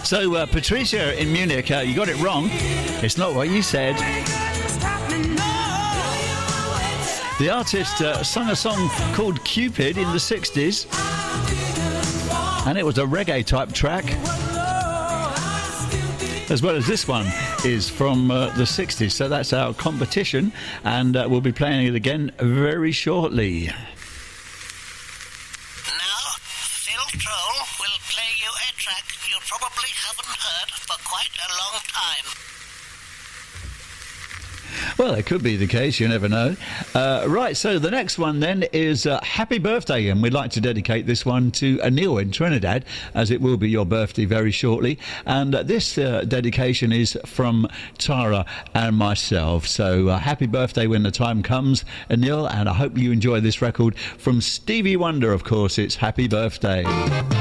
So, Patricia in Munich, you got it wrong. It's not what you said. The artist sung a song called Cupid in the 60s, and it was a reggae type track, as well as this one is from the 60s. So that's our competition, and we'll be playing it again very shortly. Now, Phil Troll will play you a track you probably haven't heard for quite a long time. Well, it could be the case, you never know. Right, so the next one then is Happy Birthday, and we'd like to dedicate this one to Anil in Trinidad, as it will be your birthday very shortly. And this dedication is from Tara and myself. So happy birthday when the time comes, Anil, and I hope you enjoy this record from Stevie Wonder, of course. It's Happy Birthday.